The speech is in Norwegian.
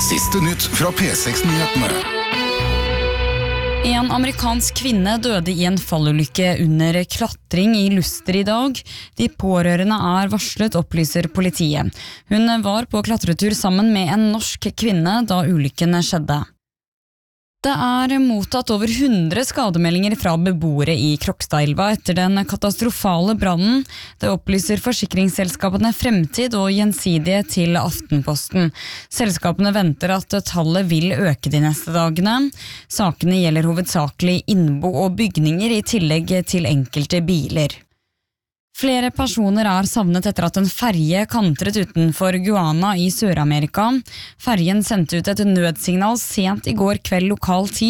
Siste nytt fra P6-nyhetene. En amerikansk kvinne døde i en fallulykke under klatring i Luster i dag. De pårørende er varslet, opplyser politiet. Hun var på klatretur sammen med en norsk kvinne da ulykken skjedde. Det er mottatt over 100 skademeldinger fra beboere i Krokstadelva etter den katastrofale brannen. Det opplyser forsikringsselskapene Fremtid og Gjensidige til Aftenposten. Selskapene venter at tallet vil øke de neste dagene. Sakene gjelder hovedsakelig innbo og bygninger i tillegg til enkelte biler. Flere personer er savnet etter at en ferje kantret utenfor Guyana i Sør-Amerika. Ferjen sendte ut et nødsignal sent i går kveld lokal tid.